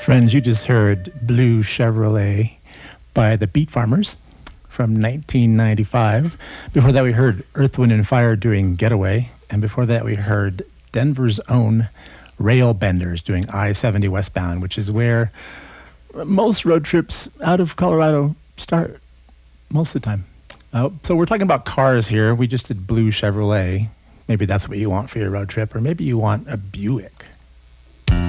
Friends, you just heard Blue Chevrolet by the Beat Farmers from 1995. Before that, we heard Earth, Wind & Fire doing Getaway. And before that, we heard Denver's own Railbenders doing I-70 westbound, which is where most road trips out of Colorado start most of the time. So we're talking about cars here. We just did Blue Chevrolet. Maybe that's what you want for your road trip, or maybe you want a Buick.